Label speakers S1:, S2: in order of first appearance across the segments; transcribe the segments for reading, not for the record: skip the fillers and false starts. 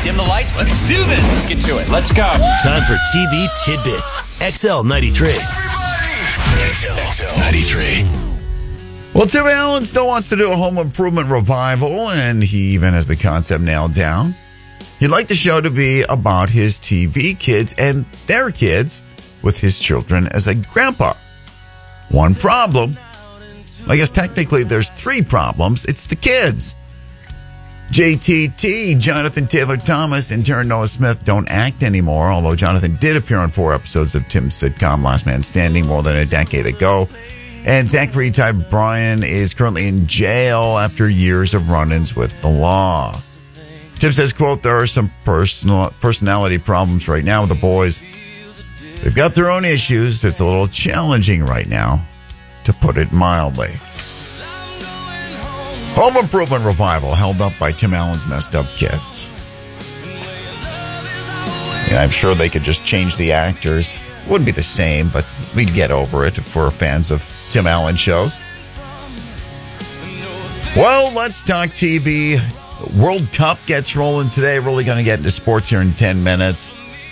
S1: dim the lights. Let's do this. Let's get to it. Let's go.
S2: Time for TV Tidbits. XL93. XL93.
S3: Well, Tim Allen still wants to do a home improvement revival, and he even has the concept nailed down. He'd like the show to be about his TV kids and their kids with his children as a grandpa. One problem. I guess technically there's three problems. It's the kids. JTT, Jonathan Taylor Thomas, and Taryn Noah Smith don't act anymore, although Jonathan did appear on 4 episodes of Tim's sitcom Last Man Standing more than a decade ago. And Zachary Ty Bryan is currently in jail after years of run-ins with the law. Tim says, quote, there are some personality problems right now with the boys. They've got their own issues. It's a little challenging right now, to put it mildly. Home Improvement Revival held up by Tim Allen's messed up kids. And I'm sure they could just change the actors. Wouldn't be the same, but we'd get over it if we're fans of Tim Allen shows. Well, let's talk TV. World Cup gets rolling today. Really going to get into sports here in 10 minutes.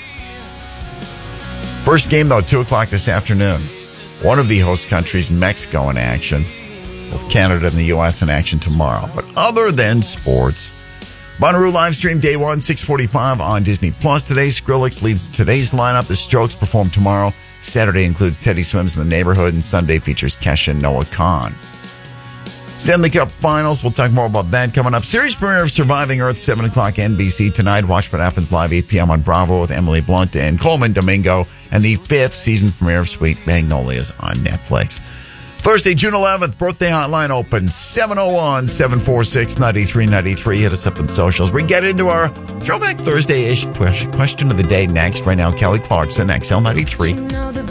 S3: First game, though, 2 o'clock this afternoon. One of the host countries, Mexico, in action. Both Canada and the U.S. in action tomorrow. But other than sports, Bonnaroo live stream day 1, 6:45 on Disney+. Today, Skrillex leads today's lineup. The Strokes perform tomorrow. Saturday includes Teddy Swims in the Neighborhood, and Sunday features Kesha and Noah Kahan. Stanley Cup Finals, we'll talk more about that coming up. Series premiere of Surviving Earth, 7 o'clock NBC tonight. Watch what happens live, 8 p.m. on Bravo with Emily Blunt and Coleman Domingo. And the 5th season premiere of Sweet Magnolias on Netflix. Thursday, June 11th, birthday hotline open, 701-746-9393. Hit us up on socials. We get into our Throwback Thursday-ish question of the day next. Right now, Kelly Clarkson, XL93.